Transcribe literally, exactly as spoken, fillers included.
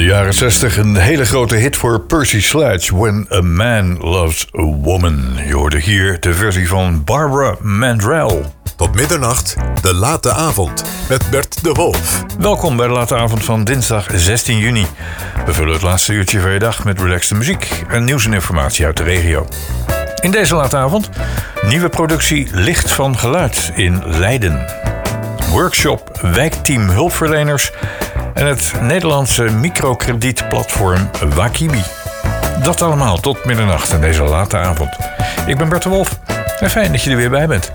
de jaren zestig een hele grote hit voor Percy Sledge, When a Man Loves a Woman. Je hoorde hier de versie van Barbara Mandrell. Tot middernacht, de late avond, met Bert de Wolf. Welkom bij de late avond van dinsdag zestien juni. We vullen het laatste uurtje van je dag met relaxte muziek en nieuws en informatie uit de regio. In deze late avond nieuwe productie Licht van Geluid in Leiden. Workshop Wijkteam Hulpverleners en het Nederlandse microkredietplatform Wakibi. Dat allemaal tot middernacht in deze late avond. Ik ben Bert de Wolf en fijn dat je er weer bij bent.